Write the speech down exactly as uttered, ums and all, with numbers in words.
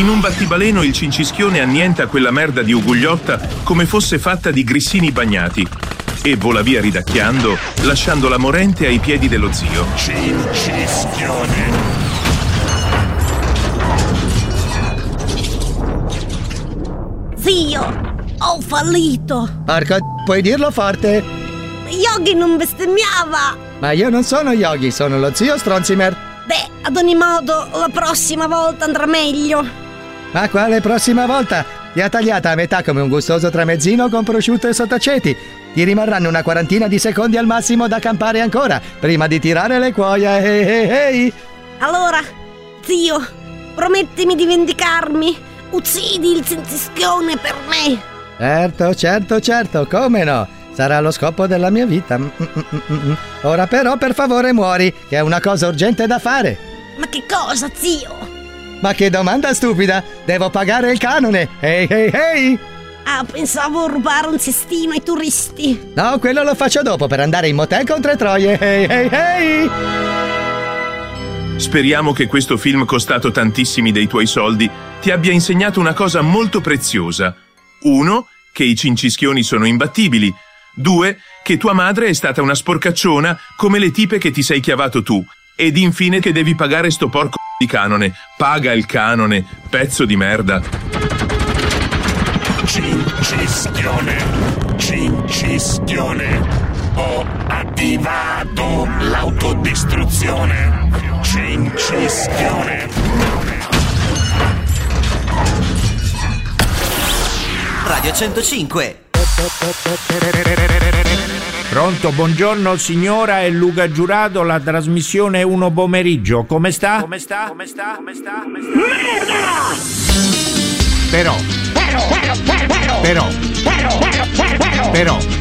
In un battibaleno il cincischione annienta quella merda di Ugugliotta come fosse fatta di grissini bagnati e vola via ridacchiando, lasciandola morente ai piedi dello zio. Cincischione. Zio, ho fallito. Porca, puoi dirlo forte? Yogi non bestemmiava. Ma io non sono Yogi, sono lo zio Stronzimer. Beh, ad ogni modo, la prossima volta andrà meglio. Ma quale prossima volta? Ti ha tagliata a metà come un gustoso tramezzino con prosciutto e sottaceti. Ti rimarranno una quarantina di secondi al massimo da campare ancora, prima di tirare le cuoia. Ehi, ehi, ehi. Allora, zio, promettimi di vendicarmi. Uccidi il cincischione per me. Certo, certo, certo, come no? Sarà lo scopo della mia vita. Mm-mm-mm-mm. Ora però, per favore, muori, che è una cosa urgente da fare. Ma che cosa, zio? Ma che domanda stupida! Devo pagare il canone! Ehi, ehi, ehi! Ah, pensavo rubare un cestino ai turisti. No, quello lo faccio dopo per andare in motel con tre troie. Ehi, ehi, ehi! Speriamo che questo film, costato tantissimi dei tuoi soldi, ti abbia insegnato una cosa molto preziosa. Uno, che i cincischioni sono imbattibili. Due, che tua madre è stata una sporcacciona come le tipe che ti sei chiavato tu. Ed infine che devi pagare sto porco di canone. Paga il canone, pezzo di merda. Cincischione, cincischione. Ho attivato l'autodistruzione. Cincischione. Radio centocinque. Pronto, buongiorno signora, è Luca Giurato, la trasmissione uno pomeriggio. Come sta? Come sta? Come sta? Come sta? Come sta? Merda! Però. Però, però, però, Però. però, però, però, però, Però.